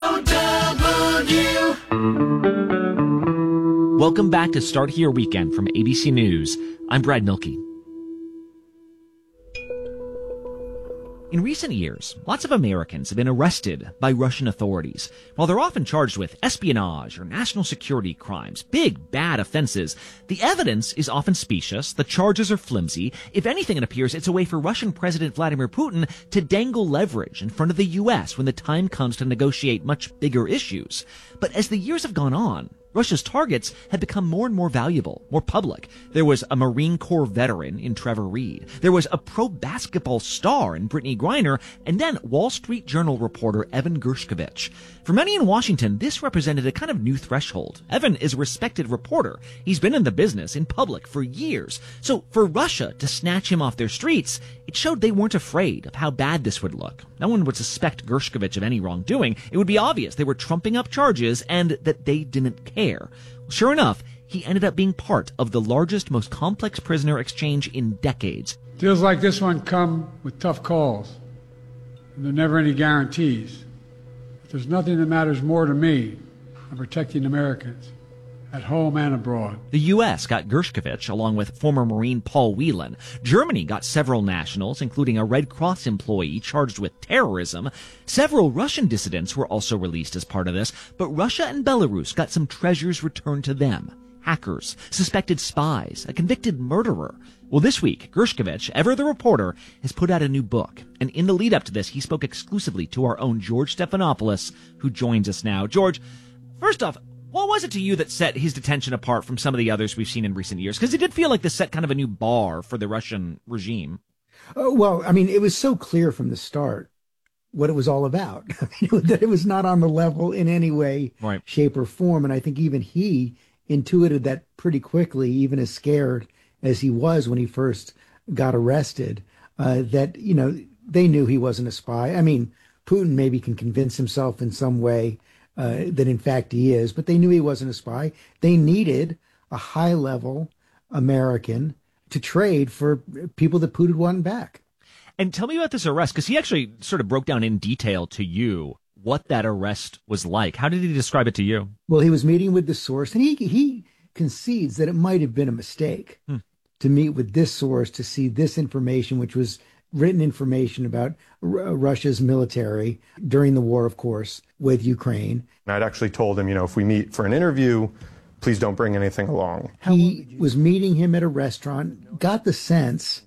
Welcome back to Start Here Weekend from A B C News. I'm Brad Milkey. In recent years, lots of Americans have been arrested by Russian authorities. While they're often charged with espionage or national security crimes, big, bad offenses, the evidence is often specious, the charges are flimsy. If anything, it appears it's a way for Russian President Vladimir Putin to dangle leverage in front of the U S when the time comes to negotiate much bigger issues. But as the years have gone on, Russia's targets have become more and more valuable, more public. There was a Marine Corps veteran in Trevor Reed. There was a pro-basketball star in Brittany Griner, and then Wall Street Journal reporter Evan Gershkovich. For many in Washington, this represented a kind of new threshold. Evan is a respected reporter. He's been in the business, in public, for years. So for Russia to snatch him off their streets, it showed they weren't afraid of how bad this would look. No one would suspect Gershkovich of any wrongdoing. It would be obvious they were trumping up charges and that they didn't care. Sure enough, he ended up being part of the largest, most complex prisoner exchange in decades. Deals like this one come with tough calls, and there are never any guarantees. But there's nothing that matters more to me than protecting Americans, at home and abroad. The U S got Gershkovich, along with former Marine Paul Whelan. Germany got several nationals, including a Red Cross employee charged with terrorism. Several Russian dissidents were also released as part of this, but Russia and Belarus got some treasures returned to them. Hackers, suspected spies, a convicted murderer. Well, this week, Gershkovich, ever the reporter, has put out a new book. And in the lead up to this, he spoke exclusively to our own George Stephanopoulos, who joins us now. George, first off, what was it to you that set his detention apart from some of the others we've seen in recent years? Because it did feel like this set kind of a new bar for the Russian regime. Oh, well, I mean, it was so clear from the start what it was all about. I mean, that it was not on the level in any way, right, shape, or form. And I think even he intuited that pretty quickly, even as scared as he was when he first got arrested, uh, that, you know, they knew he wasn't a spy. I mean, Putin maybe can convince himself in some way Uh, that in fact he is, but they knew he wasn't a spy. They needed a high-level American to trade for people that Putin wanted back. And tell me about this arrest, because he actually sort of broke down in detail to you what that arrest was like. How did he describe it to you? Well, he was meeting with the source, and he he concedes that it might have been a mistake hmm. to meet with this source to see this information, which was written information about R- Russia's military during the war, of course, with Ukraine. I'd actually told him, you know, if we meet for an interview, please don't bring anything along. He was meeting him at a restaurant, got the sense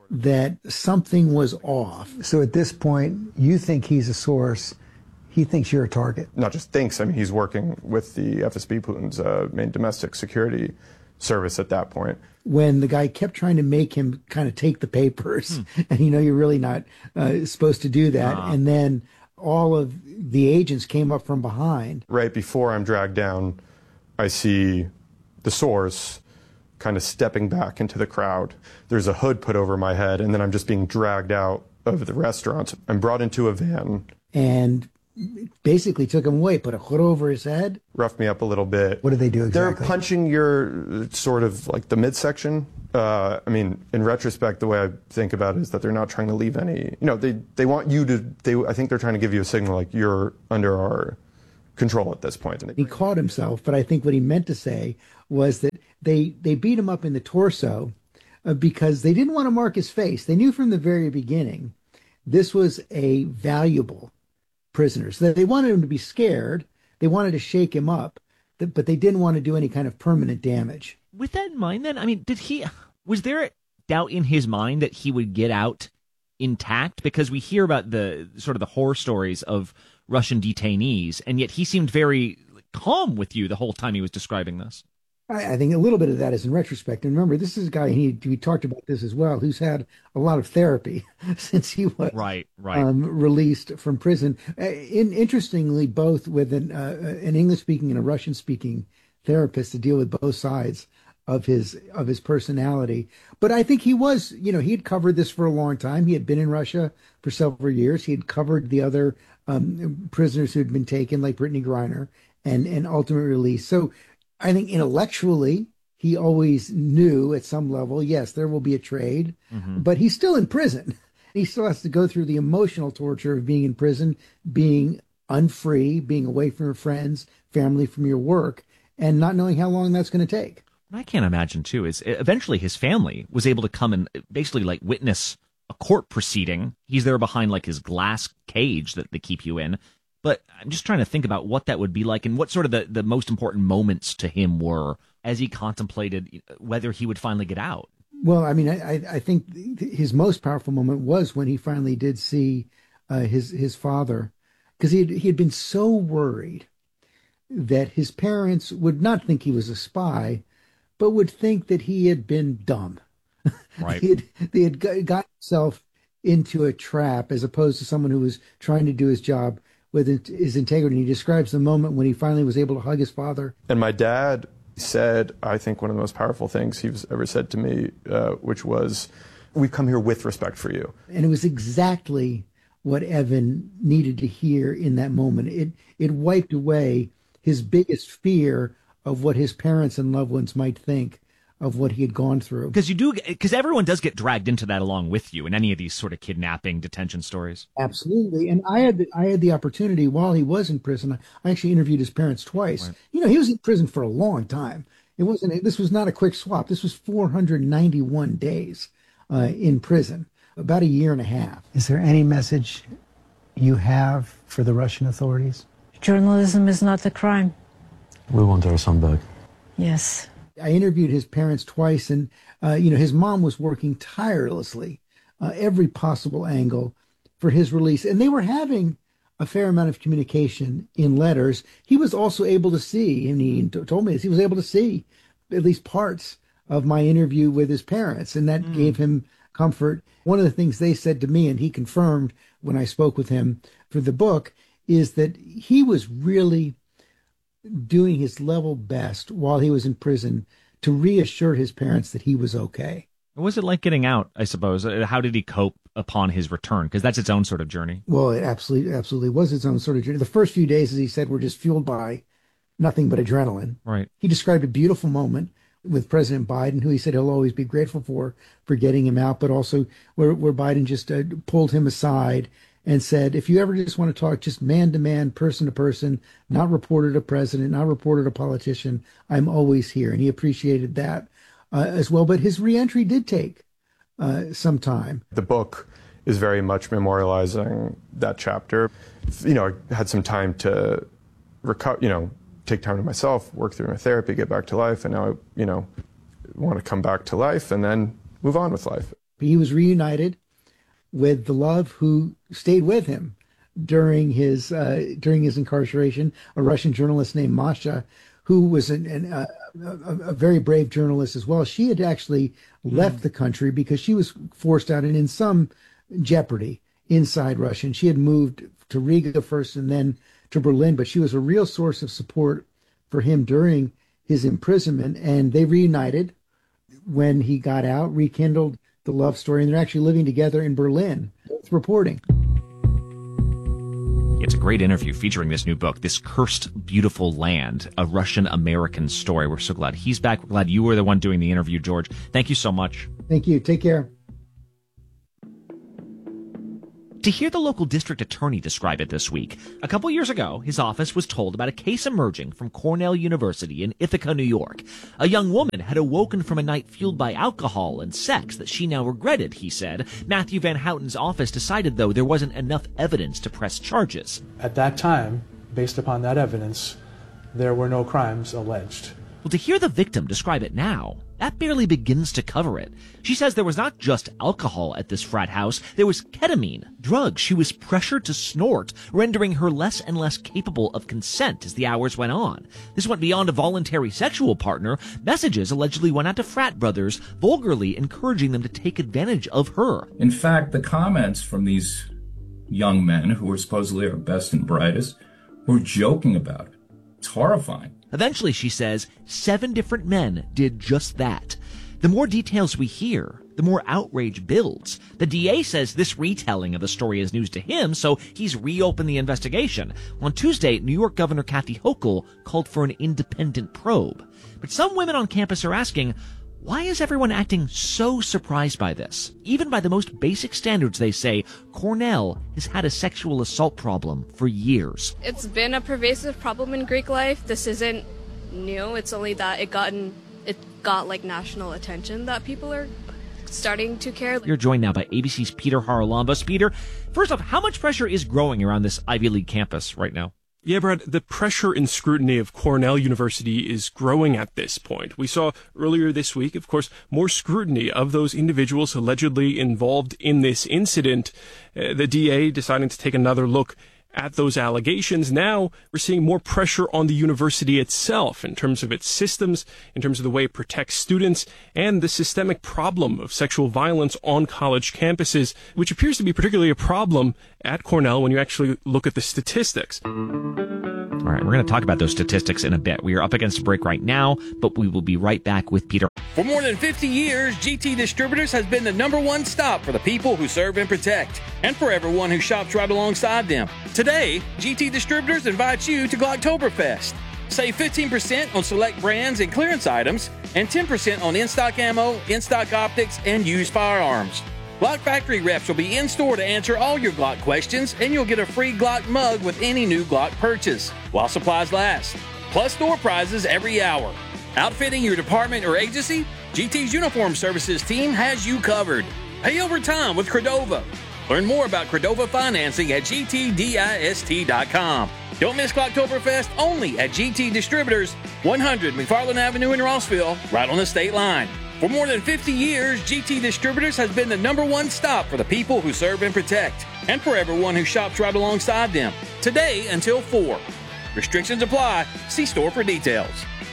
that something was off. So at this point, you think he's a source. He thinks you're a target. Not just thinks, I mean, he's working with the F S B, Putin's uh, main domestic security service at that point. When the guy kept trying to make him kind of take the papers, hmm. and you know you're really not uh, supposed to do that, uh. and then all of the agents came up from behind. Right before I'm dragged down, I see the source kind of stepping back into the crowd. There's a hood put over my head, and then I'm just being dragged out of the restaurant. I'm brought into a van. And basically took him away, put a hood over his head. Roughed me up a little bit. What did they do exactly? They're punching your sort of like the midsection. Uh, I mean, in retrospect, the way I think about it is that they're not trying to leave any, you know, they, they want you to, they, I think they're trying to give you a signal like you're under our control at this point. He caught himself, but I think what he meant to say was that they, they beat him up in the torso uh, because they didn't want to mark his face. They knew from the very beginning this was a valuable prisoner. So they wanted him to be scared. They wanted to shake him up, but they didn't want to do any kind of permanent damage. With that in mind, then, I mean, did he, was there a doubt in his mind that he would get out intact? Because we hear about the sort of the horror stories of Russian detainees, and yet he seemed very calm with you the whole time he was describing this. I, I think a little bit of that is in retrospect. And remember, this is a guy, he, we talked about this as well, who's had a lot of therapy since he was right, right. Um, released from prison. Uh, in, interestingly, both with an, uh, an English-speaking and a Russian-speaking therapist to deal with both sides of his of his personality. But I think he was, you know, he had covered this for a long time. He had been in Russia for several years. He had covered the other um, prisoners who had been taken, like Brittany Griner, and, and ultimately released. So I think intellectually, he always knew at some level, yes, there will be a trade, mm-hmm. but he's still in prison. He still has to go through the emotional torture of being in prison, being unfree, being away from your friends, family, from your work, and not knowing how long that's going to take. What I can't imagine, too, is eventually his family was able to come and basically like witness a court proceeding. He's there behind like his glass cage that they keep you in. But I'm just trying to think about what that would be like and what sort of the, the most important moments to him were as he contemplated whether he would finally get out. Well, I mean, I, I think his most powerful moment was when he finally did see uh, his his father, because he had, he had been so worried that his parents would not think he was a spy, but would think that he had been dumb. Right. he had, they had got himself into a trap as opposed to someone who was trying to do his job with his integrity. He describes the moment when he finally was able to hug his father. And my dad said, I think, one of the most powerful things he's ever said to me, uh, which was, we've come here with respect for you. And it was exactly what Evan needed to hear in that moment. It it wiped away his biggest fear of what his parents and loved ones might think of what he had gone through. Because you do, because everyone does get dragged into that along with you in any of these sort of kidnapping detention stories. Absolutely. And I had the, I had the opportunity while he was in prison. I actually interviewed his parents twice. Right. You know, he was in prison for a long time. It wasn't, this was not a quick swap. This was four hundred ninety-one days uh, in prison, about a year and a half. Is there any message you have for the Russian authorities? Journalism is not a crime. We want our son back. Yes. I interviewed his parents twice, and, uh, you know, his mom was working tirelessly, uh, every possible angle for his release. And they were having a fair amount of communication in letters. He was also able to see, and he t- told me this, he was able to see at least parts of my interview with his parents, and that mm. gave him comfort. One of the things they said to me, and he confirmed when I spoke with him for the book, is that he was really doing his level best while he was in prison to reassure his parents that he was okay. What was it like getting out, I suppose? How did he cope upon his return? Because that's its own sort of journey. Well, it absolutely, absolutely was its own sort of journey. The first few days, as he said, were just fueled by nothing but adrenaline. Right. He described a beautiful moment with President Biden, who he said he'll always be grateful for, for getting him out, but also where, where Biden just uh, pulled him aside and said, if you ever just want to talk just man to man, person to person, not reporter to president, not reporter to politician, I'm always here. And he appreciated that uh, as well. But his reentry did take uh, some time. The book is very much memorializing that chapter. You know, I had some time to recover, you know, take time to myself, work through my therapy, get back to life. And now I, you know, want to come back to life and then move on with life. He was reunited with the love who stayed with him during his uh, during his incarceration, a Russian journalist named Masha, who was an, an, uh, a, a very brave journalist as well. She had actually left mm. the country because she was forced out and in some jeopardy inside Russia. And she had moved to Riga first and then to Berlin, but she was a real source of support for him during his imprisonment. And they reunited when he got out, rekindled the love story, and they're actually living together in Berlin. It's reporting. It's a great interview featuring this new book, This Cursed Beautiful Land, a Russian-American story. We're so glad he's back. We're glad you were the one doing the interview, George. Thank you so much. Thank you. Take care. To hear the local district attorney describe it this week, a couple years ago, his office was told about a case emerging from Cornell University in Ithaca, New York. A young woman had awoken from a night fueled by alcohol and sex that she now regretted, he said. Matthew Van Houten's office decided, though, there wasn't enough evidence to press charges. At that time, based upon that evidence, there were no crimes alleged. Well, to hear the victim describe it now, that barely begins to cover it. She says there was not just alcohol at this frat house, there was ketamine, drugs she was pressured to snort, rendering her less and less capable of consent as the hours went on. This went beyond a voluntary sexual partner. Messages allegedly went out to frat brothers, vulgarly encouraging them to take advantage of her. In fact, the comments from these young men, who were supposedly our best and brightest, were joking about it. It's horrifying. Eventually, she says, seven different men did just that. The more details we hear, the more outrage builds. The D A says this retelling of the story is news to him, so he's reopened the investigation. On Tuesday, New York Governor Kathy Hochul called for an independent probe. But some women on campus are asking, why is everyone acting so surprised by this? Even by the most basic standards, they say, Cornell has had a sexual assault problem for years. It's been a pervasive problem in Greek life. This isn't new. It's only that it gotten it got like national attention that people are starting to care. You're joined now by A B C's Peter Haralambos. Peter, first off, how much pressure is growing around this Ivy League campus right now? Yeah, Brad, the pressure and scrutiny of Cornell University is growing at this point. We saw earlier this week, of course, more scrutiny of those individuals allegedly involved in this incident. Uh, the D A deciding to take another look at those allegations. Now we're seeing more pressure on the university itself in terms of its systems, in terms of the way it protects students, and the systemic problem of sexual violence on college campuses, which appears to be particularly a problem at Cornell when you actually look at the statistics. All right, we're going to talk about those statistics in a bit. We are up against a break right now, but we will be right back with Peter. For more than fifty years, G T Distributors has been the number one stop for the people who serve and protect, and for everyone who shops right alongside them. Today, G T Distributors invites you to Glocktoberfest. Save fifteen percent on select brands and clearance items, and ten percent on in-stock ammo, in-stock optics, and used firearms. Glock Factory reps will be in store to answer all your Glock questions, and you'll get a free Glock mug with any new Glock purchase, while supplies last. Plus store prizes every hour. Outfitting your department or agency? G T's Uniform Services team has you covered. Pay over time with Credova. Learn more about Credova financing at G T dist dot com. Don't miss Glocktoberfest only at G T Distributors, one hundred McFarland Avenue in Rossville, right on the state line. For more than fifty years, G T Distributors has been the number one stop for the people who serve and protect, and for everyone who shops right alongside them. Today until four. Restrictions apply. See store for details.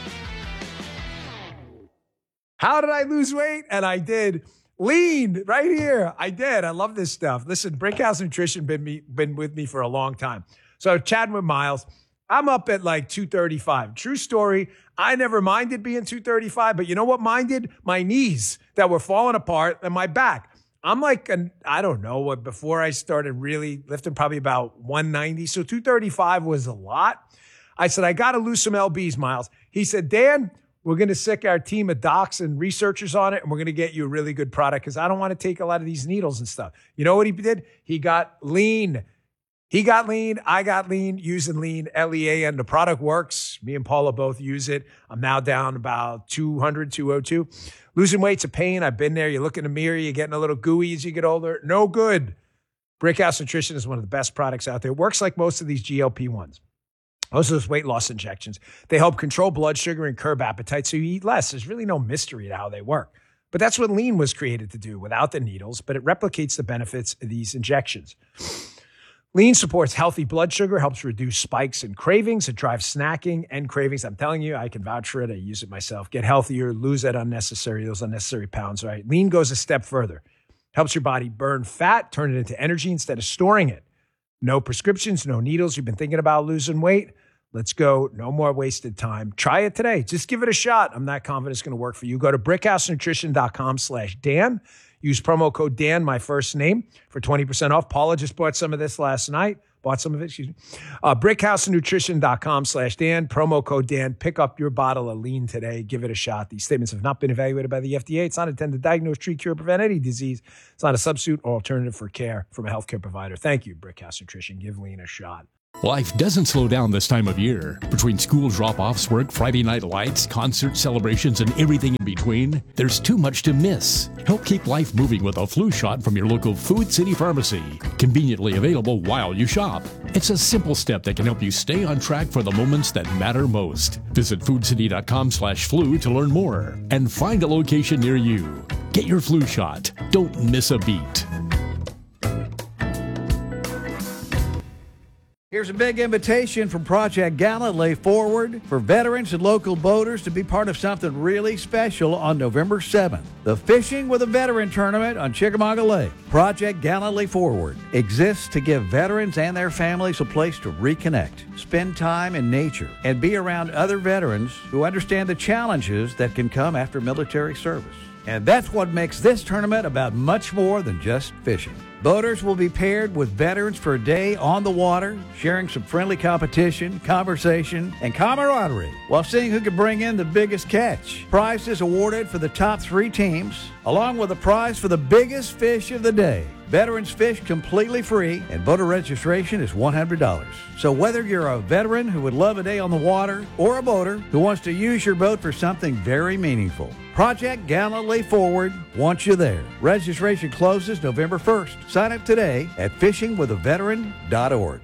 How did I lose weight? And I did. Lean right here. I did. I love this stuff. Listen, Brickhouse Nutrition been me, been with me for a long time. So chatting with Miles, I'm up at like two thirty-five. True story. I never minded being two thirty-five, but you know what minded? My knees that were falling apart and my back. I'm like, an, I don't know, what before I started really lifting, probably about one ninety. So two thirty-five was a lot. I said, I got to lose some L Bs, Miles. He said, Dan, we're going to sick our team of docs and researchers on it, and we're going to get you a really good product because I don't want to take a lot of these needles and stuff. You know what he did? He got lean. He got lean. I got lean using lean, L E A, and the product works. Me and Paula both use it. I'm now down about two hundred, two oh two. Losing weight's a pain. I've been there. You look in the mirror, you're getting a little gooey as you get older. No good. Brickhouse Nutrition is one of the best products out there. It works like most of these G L P ones. Most of those weight loss injections. They help control blood sugar and curb appetite so you eat less. There's really no mystery to how they work. But that's what lean was created to do without the needles, but it replicates the benefits of these injections. Lean supports healthy blood sugar, helps reduce spikes and cravings. It drives snacking and cravings. I'm telling you, I can vouch for it. I use it myself. Get healthier, lose that unnecessary, those unnecessary pounds, right? Lean goes a step further. Helps your body burn fat, turn it into energy instead of storing it. No prescriptions, no needles. You've been thinking about losing weight? Let's go. No more wasted time. Try it today. Just give it a shot. I'm not confident it's going to work for you. Go to brickhousenutrition.com slash Dan. Use promo code Dan, my first name, for twenty percent off. Paula just bought some of this last night. Bought some of it, excuse me. Uh, brickhousenutrition.com slash Dan. Promo code Dan. Pick up your bottle of lean today. Give it a shot. These statements have not been evaluated by the F D A. It's not intended to diagnose, treat, cure, prevent any disease. It's not a substitute or alternative for care from a healthcare provider. Thank you, Brickhouse Nutrition. Give lean a shot. Life doesn't slow down this time of year. Between school drop-offs, work, Friday night lights, concert celebrations, and everything in between, there's too much to miss. Help keep life moving with a flu shot from your local Food City Pharmacy. Conveniently available while you shop. It's a simple step that can help you stay on track for the moments that matter most. Visit foodcity.com slash flu to learn more and find a location near you. Get your flu shot. Don't miss a beat. Here's a big invitation from Project Galilee Forward for veterans and local boaters to be part of something really special on November seventh. The Fishing with a Veteran Tournament on Chickamauga Lake. Project Galilee Forward exists to give veterans and their families a place to reconnect, spend time in nature, and be around other veterans who understand the challenges that can come after military service. And that's what makes this tournament about much more than just fishing. Boaters will be paired with veterans for a day on the water, sharing some friendly competition, conversation, and camaraderie while seeing who can bring in the biggest catch. Prizes awarded for the top three teams, along with a prize for the biggest fish of the day. Veterans fish completely free, and boater registration is one hundred dollars. So whether you're a veteran who would love a day on the water or a boater who wants to use your boat for something very meaningful, Project Galilee Forward wants you there. Registration closes November first. Sign up today at fishing with a veteran dot org.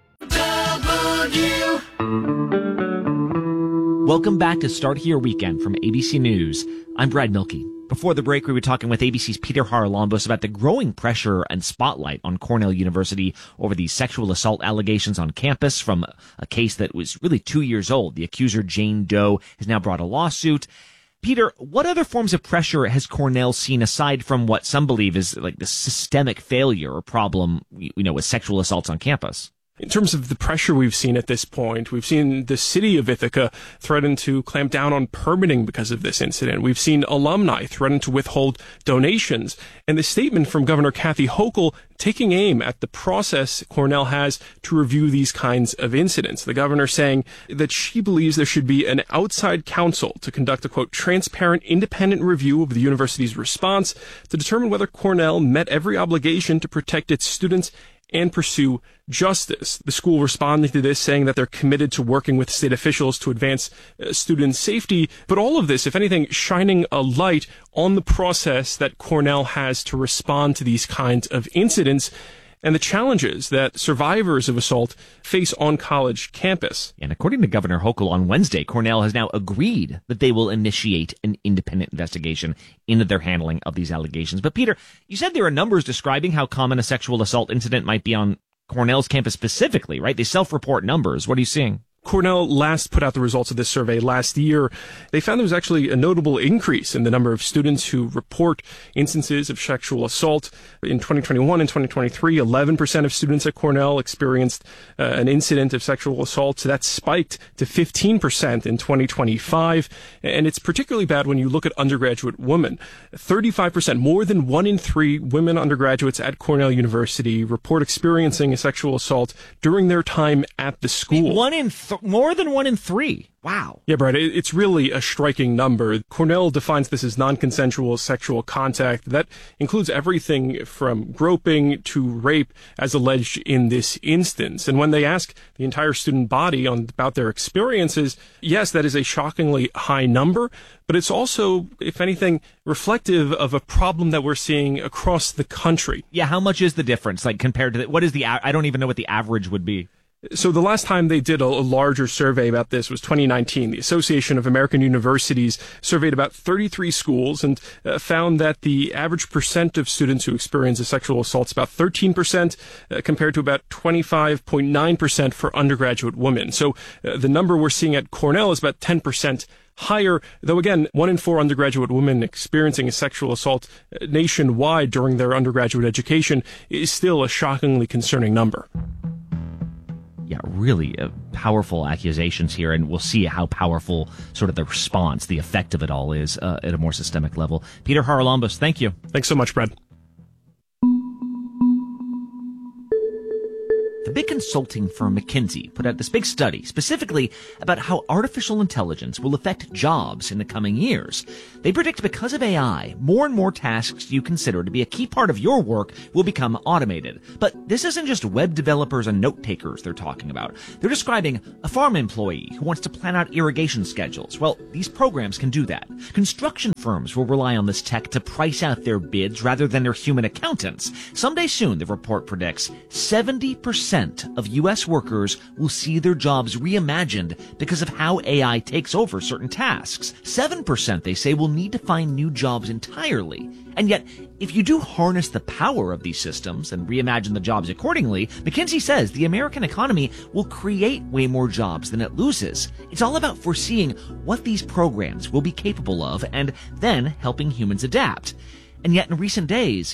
Welcome back to Start Here Weekend from A B C News. I'm Brad Milkey. Before the break, we were talking with A B C's Peter Haralambos about the growing pressure and spotlight on Cornell University over the sexual assault allegations on campus from a case that was really two years old. The accuser, Jane Doe, has now brought a lawsuit. Peter, what other forms of pressure has Cornell seen aside from what some believe is like the systemic failure or problem, you know, with sexual assaults on campus? In terms of the pressure we've seen at this point, we've seen the city of Ithaca threaten to clamp down on permitting because of this incident. We've seen alumni threaten to withhold donations. And the statement from Governor Kathy Hochul taking aim at the process Cornell has to review these kinds of incidents. The governor saying that she believes there should be an outside counsel to conduct a, quote, transparent, independent review of the university's response to determine whether Cornell met every obligation to protect its students and pursue justice. The school responding to this, saying that they're committed to working with state officials to advance uh, student safety. But all of this, if anything, shining a light on the process that Cornell has to respond to these kinds of incidents and the challenges that survivors of assault face on college campus. And according to Governor Hochul on Wednesday, Cornell has now agreed that they will initiate an independent investigation into their handling of these allegations. But Peter, you said there are numbers describing how common a sexual assault incident might be on Cornell's campus specifically, right? They self-report numbers. What are you seeing? Cornell last put out the results of this survey last year. They found there was actually a notable increase in the number of students who report instances of sexual assault. In twenty twenty-one and twenty twenty-three, eleven percent of students at Cornell experienced uh, an incident of sexual assault. So that spiked to fifteen percent in twenty twenty-five. And it's particularly bad when you look at undergraduate women. thirty-five percent, more than one in three women undergraduates at Cornell University report experiencing a sexual assault during their time at the school. One in th- more than one in three. Wow. Yeah, Brad, it's really a striking number. Cornell defines this as non-consensual sexual contact. That includes everything from groping to rape as alleged in this instance. And when they ask the entire student body on about their experiences, yes, that is a shockingly high number, but it's also, if anything, reflective of a problem that we're seeing across the country. Yeah, how much is the difference, like compared to the, what is the, I don't even know what the average would be. So the last time they did a, a larger survey about this was twenty nineteen. The Association of American Universities surveyed about thirty-three schools and uh, found that the average percent of students who experience a sexual assault is about thirteen percent uh, compared to about twenty-five point nine percent for undergraduate women. So uh, the number we're seeing at Cornell is about ten percent higher, though again, one in four undergraduate women experiencing a sexual assault nationwide during their undergraduate education is still a shockingly concerning number. Yeah, really uh, powerful accusations here, and we'll see how powerful sort of the response, the effect of it all is uh, at a more systemic level. Peter Haralambos, thank you. Thanks so much, Brad. The big consulting firm McKinsey put out this big study specifically about how artificial intelligence will affect jobs in the coming years. They predict because of A I, more and more tasks you consider to be a key part of your work will become automated. But this isn't just web developers and note takers they're talking about. They're describing a farm employee who wants to plan out irrigation schedules. Well, these programs can do that. Construction firms will rely on this tech to price out their bids rather than their human accountants. Someday soon, the report predicts, seventy percent of U S workers will see their jobs reimagined because of how A I takes over certain tasks. seven percent, they say, will need to find new jobs entirely. And yet, if you do harness the power of these systems and reimagine the jobs accordingly, McKinsey says the American economy will create way more jobs than it loses. It's all about foreseeing what these programs will be capable of and then helping humans adapt. And yet in recent days,